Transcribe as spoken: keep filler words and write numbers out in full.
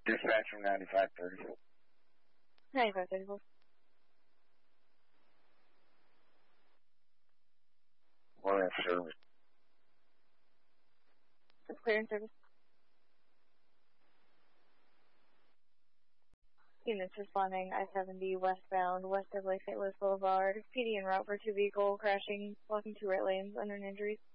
Dispatch from ninety-five thirty. ninety-five thirty-four. We're in service. It's clear in service. Units responding I seventy westbound, west of Lake Saint Louis Boulevard. P D en route for two vehicle crashing, blocking two right lanes, unknown injuries.